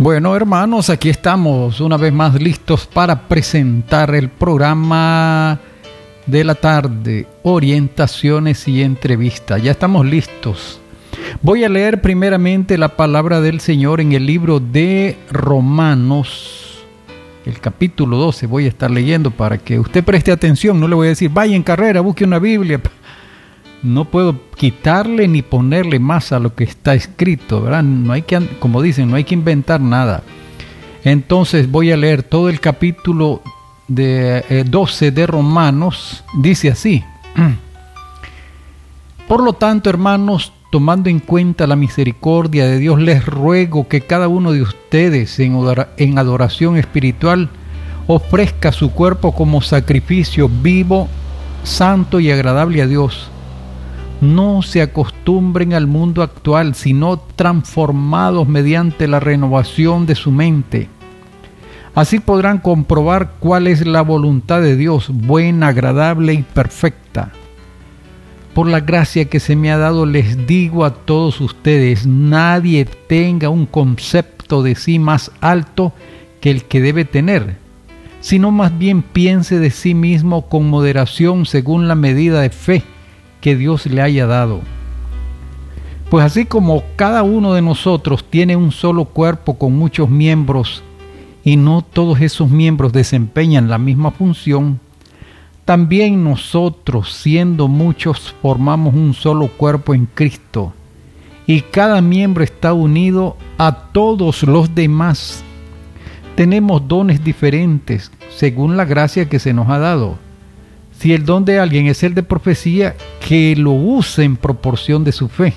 Bueno, hermanos, aquí estamos una vez más listos para presentar el programa de la tarde, orientaciones y entrevistas. Ya estamos listos. Voy a leer primeramente la palabra del Señor en el libro de Romanos, el capítulo 12. Voy a estar leyendo para que usted preste atención. No le voy a decir, vaya en carrera, busque una Biblia. No puedo quitarle ni ponerle más a lo que está escrito, ¿verdad? No hay que, como dicen, no hay que inventar nada. Entonces voy a leer todo el capítulo de 12 de Romanos. Dice así: Por lo tanto, hermanos, tomando en cuenta la misericordia de Dios, les ruego que cada uno de ustedes en adoración espiritual ofrezca su cuerpo como sacrificio vivo, santo y agradable a Dios. No se acostumbren al mundo actual, sino transformados mediante la renovación de su mente. Así podrán comprobar cuál es la voluntad de Dios, buena, agradable y perfecta. Por la gracia que se me ha dado, les digo a todos ustedes, nadie tenga un concepto de sí más alto que el que debe tener, sino más bien piense de sí mismo con moderación según la medida de fe que Dios le haya dado. Pues así como cada uno de nosotros tiene un solo cuerpo con muchos miembros y no todos esos miembros desempeñan la misma función, también nosotros, siendo muchos, formamos un solo cuerpo en Cristo, y cada miembro está unido a todos los demás. Tenemos dones diferentes según la gracia que se nos ha dado. Si el don de alguien es el de profecía, que lo use en proporción de su fe.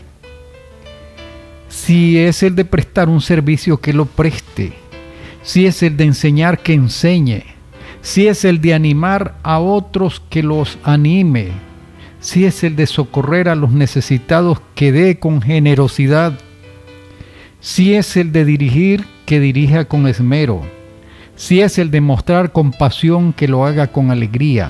Si es el de prestar un servicio, que lo preste. Si es el de enseñar, que enseñe. Si es el de animar a otros, que los anime. Si es el de socorrer a los necesitados, que dé con generosidad. Si es el de dirigir, que dirija con esmero. Si es el de mostrar compasión, que lo haga con alegría.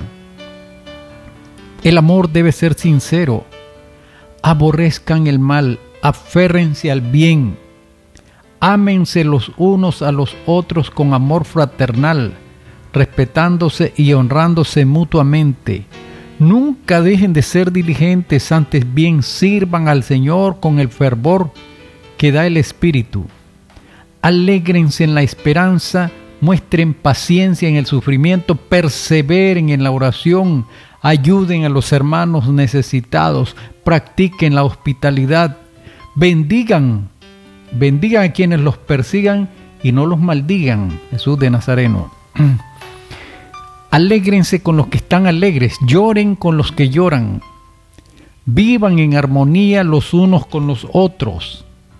El amor debe ser sincero. Aborrezcan el mal, aférrense al bien. Ámense los unos a los otros con amor fraternal, respetándose y honrándose mutuamente. Nunca dejen de ser diligentes, antes bien sirvan al Señor con el fervor que da el Espíritu. Alégrense en la esperanza, muestren paciencia en el sufrimiento, perseveren en la oración, ayuden a los hermanos necesitados, practiquen la hospitalidad, bendigan a quienes los persigan y no los maldigan. Jesús de Nazareno. Alégrense con los que están alegres, lloren con los que lloran, vivan en armonía los unos con los otros.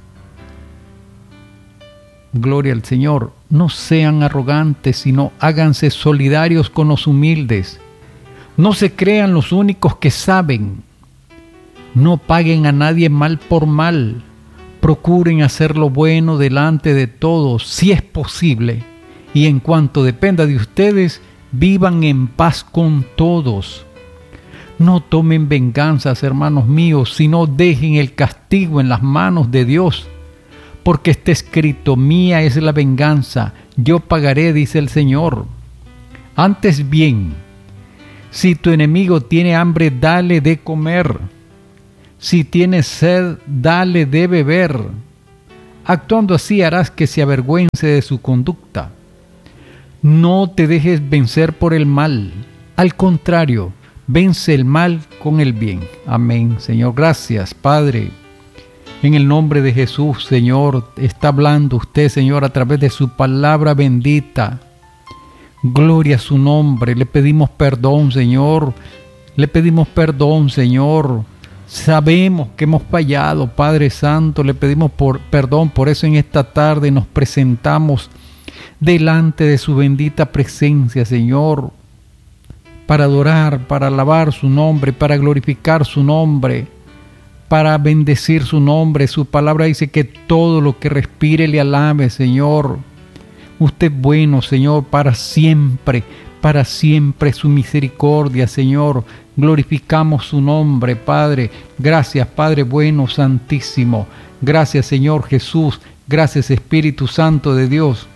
Gloria al Señor. No sean arrogantes, sino háganse solidarios con los humildes. No se crean los únicos que saben. No paguen a nadie mal por mal. Procuren hacer lo bueno delante de todos, si es posible. Y en cuanto dependa de ustedes, vivan en paz con todos. No tomen venganzas, hermanos míos, sino dejen el castigo en las manos de Dios. Porque está escrito, mía es la venganza, yo pagaré, dice el Señor. Antes bien, si tu enemigo tiene hambre, dale de comer. Si tiene sed, dale de beber. Actuando así harás que se avergüence de su conducta. No te dejes vencer por el mal. Al contrario, vence el mal con el bien. Amén. Señor, gracias, Padre. En el nombre de Jesús, Señor, está hablando usted, Señor, a través de su palabra bendita. Gloria a su nombre. Le pedimos perdón, Señor. Le pedimos perdón, Señor. Sabemos que hemos fallado, Padre Santo. Le pedimos perdón. Por eso en esta tarde nos presentamos delante de su bendita presencia, Señor, para adorar, para alabar su nombre, para glorificar su nombre, para bendecir su nombre. Su palabra dice que todo lo que respire le alabe, Señor. Usted es bueno, Señor, para siempre su misericordia, Señor. Glorificamos su nombre, Padre. Gracias, Padre bueno, santísimo. Gracias, Señor Jesús, Gracias, Espíritu Santo de Dios.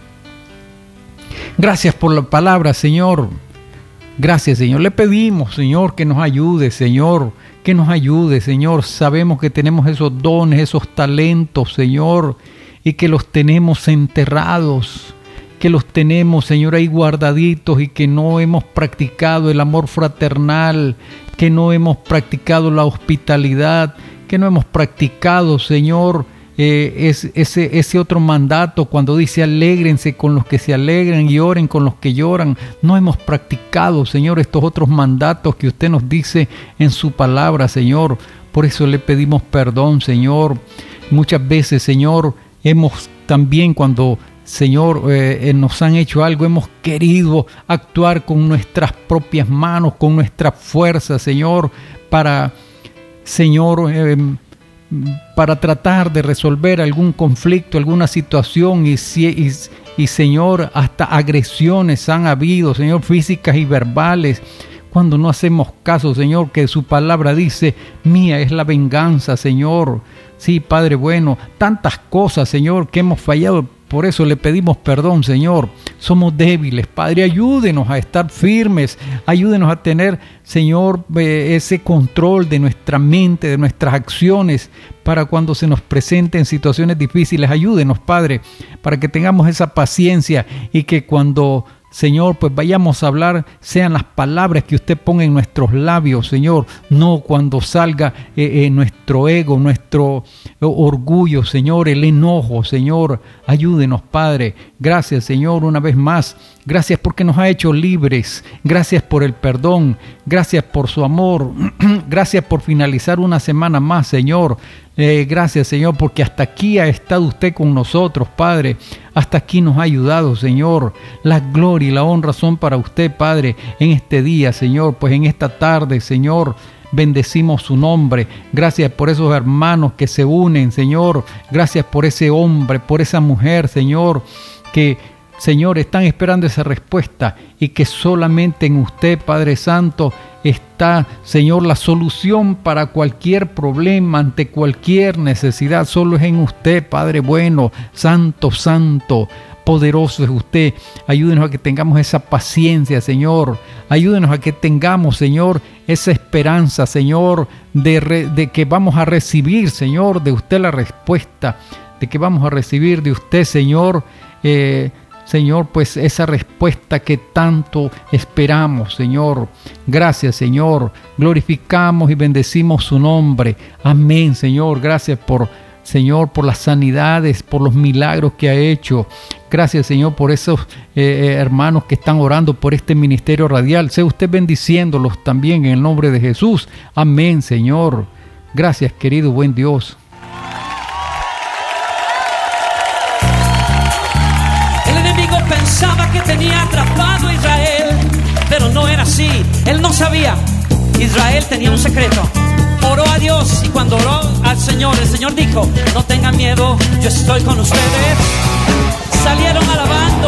Gracias por la palabra, Señor. Gracias, Señor. Le pedimos, Señor, que nos ayude, Señor. Que nos ayude, Señor. Sabemos que tenemos esos dones, esos talentos, Señor, y que los tenemos enterrados, que los tenemos, Señor, ahí guardaditos y que no hemos practicado el amor fraternal, que no hemos practicado la hospitalidad, que no hemos practicado, Señor, ese otro mandato cuando dice alégrense con los que se alegran y oren con los que lloran. No hemos practicado, Señor, estos otros mandatos que usted nos dice en su palabra, Señor. Por eso le pedimos perdón, Señor. Muchas veces, Señor, hemos también cuando, Señor, nos han hecho algo, hemos querido actuar con nuestras propias manos, con nuestra fuerza, Señor, para, Señor, para tratar de resolver algún conflicto, alguna situación y Señor, hasta agresiones han habido, Señor, físicas y verbales, cuando no hacemos caso, Señor, que su palabra dice, mía es la venganza, Señor. Sí, Padre bueno, tantas cosas, Señor, que hemos fallado. Por eso le pedimos perdón, Señor. Somos débiles, Padre. Ayúdenos a estar firmes. Ayúdenos a tener, Señor, ese control de nuestra mente, de nuestras acciones, para cuando se nos presenten situaciones difíciles. Ayúdenos, Padre, para que tengamos esa paciencia y que cuando, Señor, pues vayamos a hablar, sean las palabras que usted ponga en nuestros labios, Señor, no cuando salga nuestro ego, nuestro orgullo, Señor, el enojo, Señor. Ayúdenos, Padre. Gracias, Señor, una vez más. Gracias porque nos ha hecho libres. Gracias por el perdón. Gracias por su amor. Gracias por finalizar una semana más, Señor. Gracias, Señor, porque hasta aquí ha estado usted con nosotros, Padre. Hasta aquí nos ha ayudado, Señor. La gloria y la honra son para usted, Padre, en este día, Señor. Pues en esta tarde, Señor, bendecimos su nombre. Gracias por esos hermanos que se unen, Señor. Gracias por ese hombre, por esa mujer, Señor, que, Señor, están esperando esa respuesta y que solamente en usted, Padre Santo, está, Señor, la solución para cualquier problema, ante cualquier necesidad. Solo es en usted, Padre bueno, Santo, Santo. Poderoso es usted. Ayúdenos a que tengamos esa paciencia, Señor. Ayúdenos a que tengamos, Señor, esa esperanza, Señor, de que vamos a recibir, Señor, de usted la respuesta, de que vamos a recibir de usted, Señor, Señor, pues esa respuesta que tanto esperamos, Señor. Gracias, Señor. Glorificamos y bendecimos su nombre. Amén, Señor. Gracias Señor, por las sanidades, por los milagros que ha hecho. Gracias, Señor, por esos hermanos que están orando por este ministerio radial. Sea usted bendiciéndolos también en el nombre de Jesús. Amén, Señor. Gracias, querido buen Dios. El enemigo pensaba que tenía atrapado a Israel, pero no era así. Él no sabía. Israel tenía un secreto. Oró a Dios y cuando oró al Señor, el Señor dijo, no tengan miedo, yo estoy con ustedes. Salieron alabando,